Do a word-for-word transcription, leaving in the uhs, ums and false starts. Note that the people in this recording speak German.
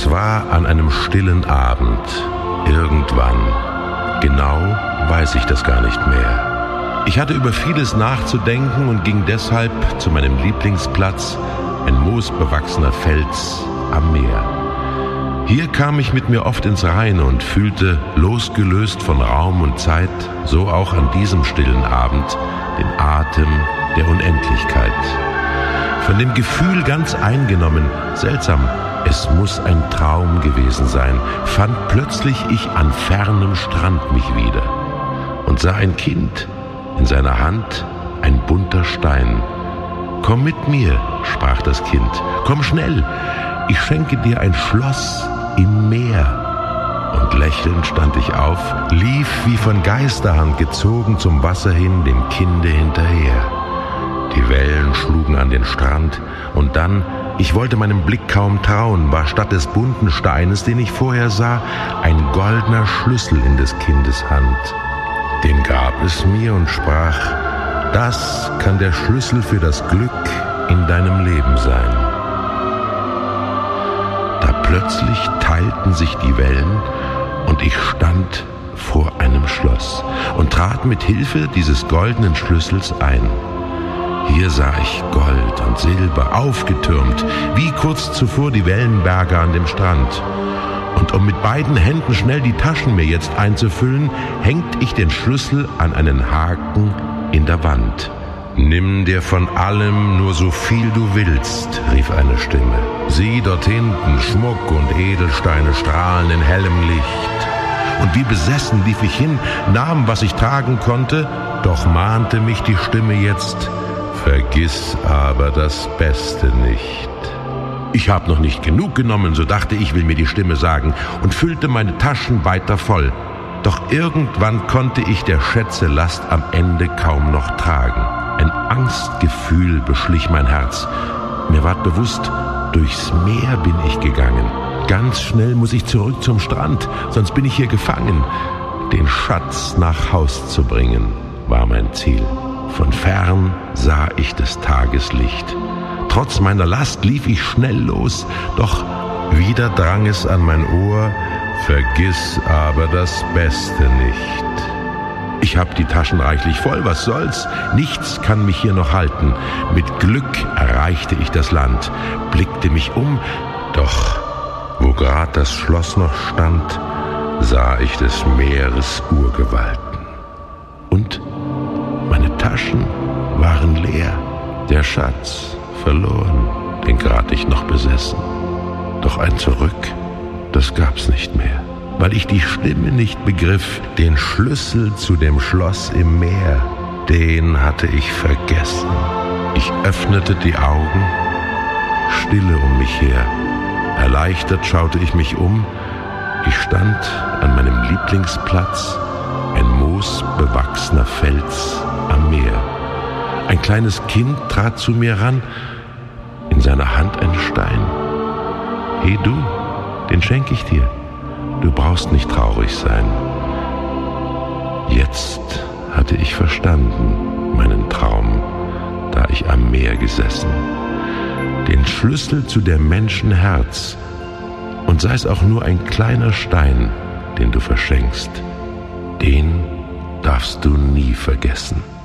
Es war an einem stillen Abend, irgendwann. Genau weiß ich das gar nicht mehr. Ich hatte über vieles nachzudenken und ging deshalb zu meinem Lieblingsplatz, ein moosbewachsener Fels am Meer. Hier kam ich mit mir oft ins Reine und fühlte, losgelöst von Raum und Zeit, so auch an diesem stillen Abend, den Atem der Unendlichkeit. Von dem Gefühl ganz eingenommen, seltsam, es muss ein Traum gewesen sein, fand plötzlich ich an fernem Strand mich wieder und sah ein Kind, in seiner Hand ein bunter Stein. »Komm mit mir«, sprach das Kind, »komm schnell, ich schenke dir ein Schloss im Meer.« Und lächelnd stand ich auf, lief wie von Geisterhand gezogen zum Wasser hin, dem Kinde hinterher. Die Wellen schlugen an den Strand und dann, ich wollte meinem Blick kaum trauen, war statt des bunten Steines, den ich vorher sah, ein goldener Schlüssel in des Kindes Hand. Den gab es mir und sprach: »Das kann der Schlüssel für das Glück in deinem Leben sein.« Da plötzlich teilten sich die Wellen und ich stand vor einem Schloss und trat mit Hilfe dieses goldenen Schlüssels ein. Hier sah ich Gold und Silber aufgetürmt, wie kurz zuvor die Wellenberge an dem Strand. Und um mit beiden Händen schnell die Taschen mir jetzt einzufüllen, hängt ich den Schlüssel an einen Haken in der Wand. »Nimm dir von allem nur so viel du willst«, rief eine Stimme. »Sieh dort hinten, Schmuck und Edelsteine strahlen in hellem Licht.« Und wie besessen lief ich hin, nahm, was ich tragen konnte, doch mahnte mich die Stimme jetzt: »Vergiss aber das Beste nicht.« Ich hab noch nicht genug genommen, so dachte ich, will mir die Stimme sagen, und füllte meine Taschen weiter voll. Doch irgendwann konnte ich der Schätze Last am Ende kaum noch tragen. Ein Angstgefühl beschlich mein Herz. Mir ward bewusst, durchs Meer bin ich gegangen. Ganz schnell muss ich zurück zum Strand, sonst bin ich hier gefangen. Den Schatz nach Haus zu bringen, war mein Ziel. Von fern sah ich des Tages Licht. Trotz meiner Last lief ich schnell los, doch wieder drang es an mein Ohr: »Vergiss aber das Beste nicht.« Ich hab die Taschen reichlich voll, was soll's? Nichts kann mich hier noch halten. Mit Glück erreichte ich das Land, blickte mich um, doch wo grad das Schloss noch stand, sah ich des Meeres Urgewalten. Und meine Taschen waren leer, der Schatz verloren, den grad ich noch besessen. Doch ein Zurück, das gab's nicht mehr, weil ich die Stimme nicht begriff. Den Schlüssel zu dem Schloss im Meer, den hatte ich vergessen. Ich öffnete die Augen, Stille um mich her. Erleichtert schaute ich mich um. Ich stand an meinem Lieblingsplatz, ein moosbewachsener Fels am Meer. Ein kleines Kind trat zu mir ran, in seiner Hand ein Stein. »Hey du, den schenk ich dir. Du brauchst nicht traurig sein.« Jetzt hatte ich verstanden meinen Traum, da ich am Meer gesessen. Den Schlüssel zu der Menschen Herz, und sei es auch nur ein kleiner Stein, den du verschenkst, den darfst du nie vergessen.